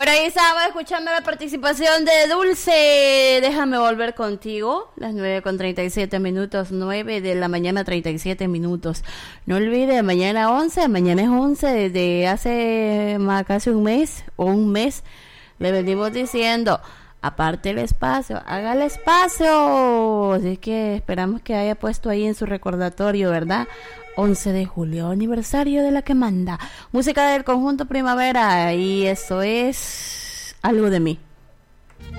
ahí estaba escuchando la participación de Dulce. Déjame volver contigo. Las 9:37, 9 de la mañana, 37 minutos. No olvide, mañana 11, mañana es 11, desde hace casi un mes o un mes. Le venimos diciendo, aparte el espacio, haga el espacio. Así que esperamos que haya puesto ahí en su recordatorio, ¿verdad? 11 de julio, aniversario de La que Manda. Música del conjunto Primavera, y eso es Algo de Mí.